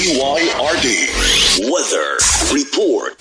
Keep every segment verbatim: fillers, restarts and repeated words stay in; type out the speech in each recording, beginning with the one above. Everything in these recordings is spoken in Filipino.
Y R D Weather Report.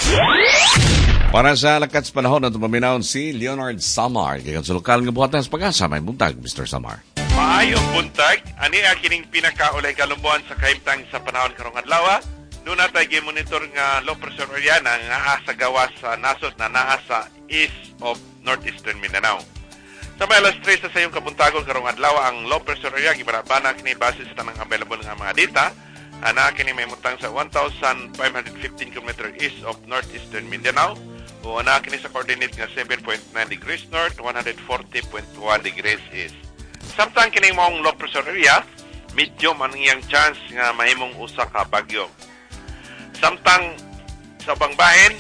Para sa lakas panahon na tumaminahon si Leonard Samar. Kaya sa lokal nga buhatan sa pag-asa, may buntag, Mister Samar. Maayong buntag, ani akining pinakaulay kalumbuan sa kahimtang sa panahon karong adlaw. Doon natay gi-monitor nga low pressure area na nga sa gawas sa nasod na naa sa east of northeastern Mindanao. Sa may alas tres sa sayong kabuntagon karong adlaw, ang low pressure area gibarabana kini base sa tanang available nga mga data. Ana kini may mutang sa one thousand five hundred fifteen kilometers east of northeastern Mindanao. O ana kini sa coordinate nga seven point nine degrees north, one hundred forty point one degrees east. Samtang kini mong low pressure area, medium ang iyang chance nga mahimong usa ka bagyo. Samtang sa bangbahin,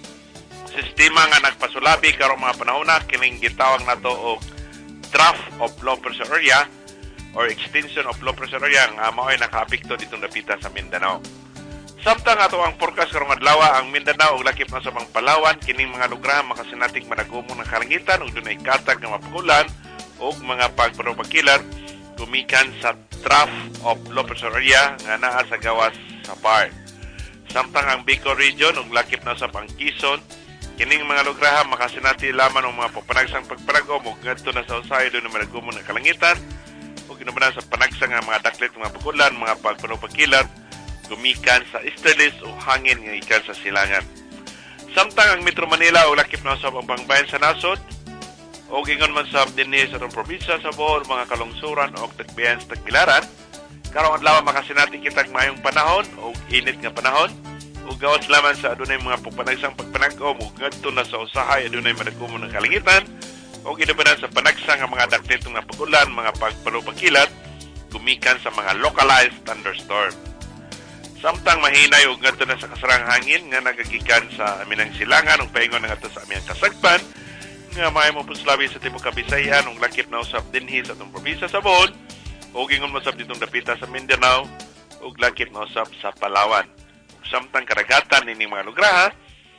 sistema nga nagpasulabi karong mga panahona kining gitawag nato og trough of low pressure area or extension of low pressure area nga mao'y nakaapekto ditong dapita sa Mindanao. Samtang ato ang forecast karong adlaw, ang Mindanao ug lakip na sa mga Palawan kining mga lugar makasinating managumon ng kalangitan ug dunay katag nga mapagulan ug mga pagparupakilar gumikan sa trough of low pressure area nga naa sa gawas sa Par. Samtang ang Bicol region ug lakip na sa Quezon kining mga lugar makasinati laman og mga papanagsang pagpanagom ug ngadto na sa usahay dunay managumon ng kalangitan ug kinabana sa panagsang nga mga daklit mga pagulan, mga pagparupakilar gumikan sa easterlies o hangin nga ikan sa silangan. Samtang ang Metro Manila o lakip na sa bangbayan sa nasod o gingon man sa dinhi sa itong probinsya sa Bohol, mga kalungsuran o tagbayan sa tagbilaran, karong adlaw makasinati kitag mayong panahon o init nga panahon o gawas laman sa adunay mga pagpanagsang pagpanagom o ngadto na sa usahay adunay madagumon ng kalangitan o ginabanan sa panagsang nga mga daklit nga pagulan, mga pagpalupakilat gumikan sa mga localized thunderstorm. Samtang mahinay og ngadto na sa kasarang hangin nga nagagikan sa aminang silangan ug paingon ngadto sa aming kasagpan nga may mo puslabi sa tibuok Kabisayan ug lakip na usab dinhi sa atong probinsya sa Bohol ug ingon mo sab ditong dapita sa Mindanao ug lakip na usab sa Palawan. Ug samtang karagatan nini mga lugar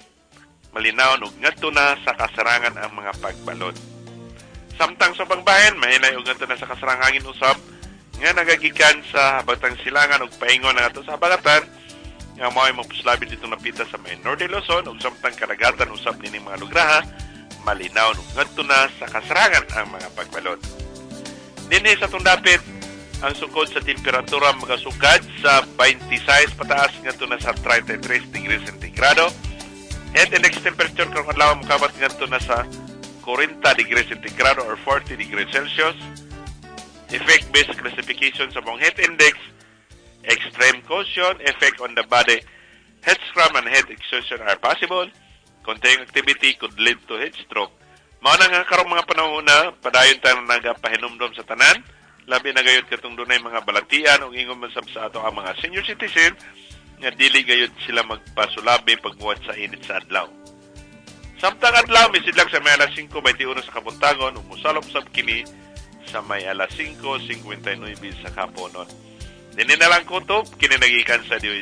malinaw ug ngadto na sa kasarangan ang mga pagbalod. Samtang sa bangbahen mahinay og ngadto na sa kasarang hangin usab nga nagagikan sa Habatang Silangan ug paingon na ato sa habagatan nga mao'y mapuslabi dito napita sa may Norte Luzon ug samtang karagatan usab nini mga lugar malinaw ug ngadto na sa kasarangan ang mga pagbalod. Dinhi sa atong dapit ang sukod sa temperatura magasugad sa twenty-six pataas ngadto na sa thirty-three degrees centigrado. Head index temperature karong adlaw mokabat ngadto na sa forty degrees centigrado or forty degrees Celsius. Effect-based classification sa mong heat index, extreme caution, effect on the body, head scrum and head exhaustion are possible. Continuing activity could lead to heat stroke. Mao na nga karong mga panahon na padayon tayo nagapahinumdom sa tanan, labi na gayud katong dunay mga balatian ug ingon man sab sa ato ang mga senior citizen nga dili gayud sila magpasulabi pagbuhat sa init sa adlaw. Samtang adlaw misidlag sa may alas five twenty-one sa kabuntagon ug mosalop sab kini sa may alas five fifty-nine sa kaponon. Dini na lang kutob, kini nagikan sa